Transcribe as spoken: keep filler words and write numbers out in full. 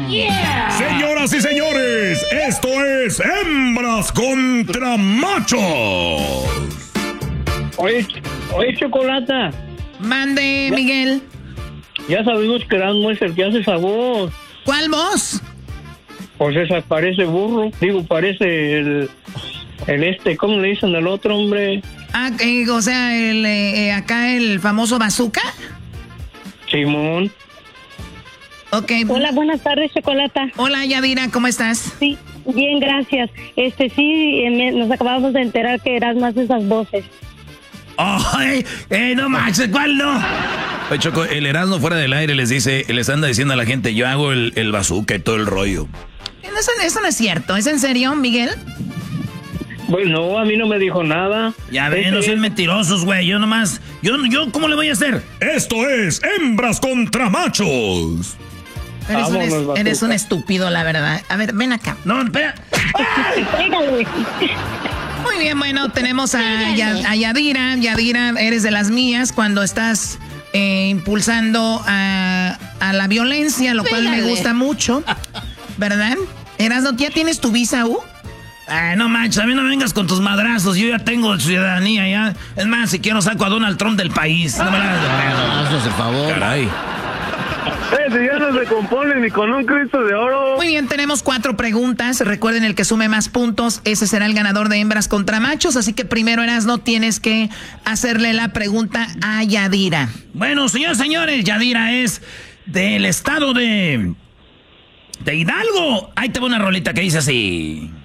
Yeah. Señoras y señores, esto es Hembras contra Machos. Oye, oye, Chocolata. Mande, Miguel. Ya sabemos que Erasmo es el que hace esa voz. ¿Cuál voz? Pues esa parece burro. Digo, parece el, el este, ¿cómo le dicen al otro hombre? Ah, eh, o sea, el, eh, acá el famoso Bazooka. Simón. Ok. Hola, buenas tardes, Chocolata. Hola, Yadira, ¿cómo estás? Sí, bien, gracias. Este, sí, eh, me- nos acabamos de enterar que Erasmo hace esas voces. ¡Ay! ¡Eh, no manches! ¿Cuál no? Oye, Choco, el Erasmo fuera del aire les dice, les anda diciendo a la gente, yo hago el, el bazooka y todo el rollo. Eso, eso no es cierto. ¿Es en serio, Miguel? Pues no, a mí no me dijo nada. Ya ven, no sean mentirosos, güey. Yo nomás, yo, yo, ¿cómo le voy a hacer? Esto es Hembras contra Machos. Eres, un, es- Vámonos, eres un Bazooka. estúpido, la verdad. A ver, ven acá. No, espera. Pégale. Muy bien, bueno, tenemos a, Ya- a Yadira. Yadira, eres de las mías cuando estás eh, impulsando a, a la violencia, lo cual me Pégale. gusta mucho, ¿verdad? Erasno, ¿ya tienes tu visa U? Ay, no manches, a mí no me vengas con tus madrazos. Yo ya tengo ciudadanía, ya. Es más, si quiero saco a Donald Trump del país. No me la hagas de pedo. Haznos el favor. Caray. Ese ya no se compone ni con un Cristo de oro. Muy bien, tenemos cuatro preguntas. Recuerden, el que sume más puntos, ese será el ganador de hembras contra machos. Así que primero, Erasno, tienes que hacerle la pregunta a Yadira. Bueno, señores, señores, Yadira es del estado de... de Hidalgo. Ahí te va una rolita que dice así.